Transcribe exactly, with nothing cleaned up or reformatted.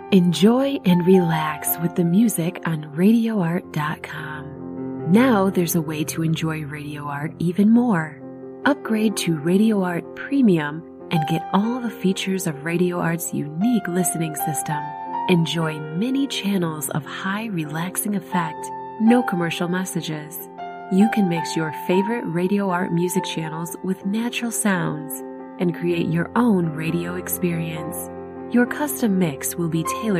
Enjoy and relax with the music on radio art dot com. Now there's a way to enjoy Radio Art even more. Upgrade to Radio Art Premium and get all the features of Radio Art's unique listening system. Enjoy many channels of high relaxing effect, no commercial messages. You can mix your favorite Radio Art music channels with natural sounds and create your own radio experience. Your custom mix will be tailored